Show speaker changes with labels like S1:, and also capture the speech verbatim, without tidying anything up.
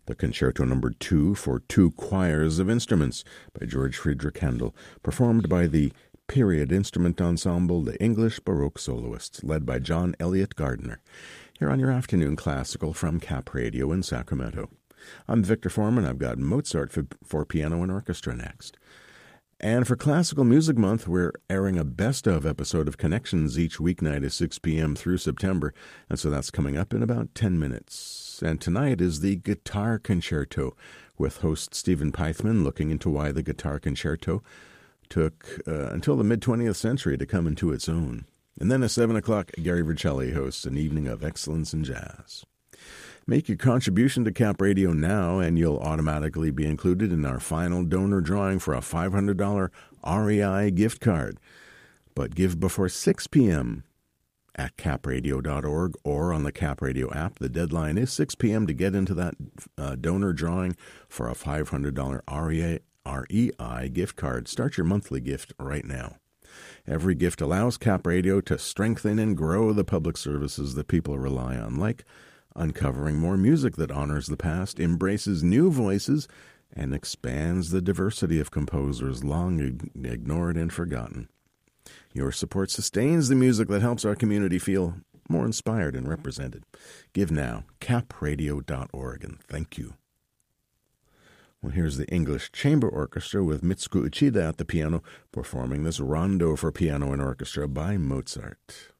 S1: the Concerto Number two for Two Choirs of Instruments by George Friedrich Handel, performed by the Period Instrument Ensemble, the English Baroque Soloists, led by John Elliott Gardner, here on your afternoon classical from Cap Radio in Sacramento. I'm Victor Foreman. I've got Mozart for, for piano and orchestra next. And for Classical Music Month, we're airing a best-of episode of Connections each weeknight at six p.m. through September, and so that's coming up in about ten minutes. And tonight is the Guitar Concerto, with host Stephen Pythman looking into why the Guitar Concerto took uh, until the mid-twentieth century to come into its own. And then at seven o'clock, Gary Vercelli hosts an evening of excellence in jazz. Make your contribution to Cap Radio now, and you'll automatically be included in our final donor drawing for a five hundred dollars R E I gift card. But give before six p.m. at cap radio dot org or on the Cap Radio app. The deadline is six p.m. to get into that uh, donor drawing for a five hundred dollars R E I gift card. Start your monthly gift right now. Every gift allows Cap Radio to strengthen and grow the public services that people rely on, like uncovering more music that honors the past, embraces new voices, and expands the diversity of composers long ignored and forgotten. Your support sustains the music that helps our community feel more inspired and represented. Give now, cap radio dot org, and thank you. Well, here's the English Chamber Orchestra with Mitsuko Uchida at the piano, performing this rondo for piano and orchestra by Mozart.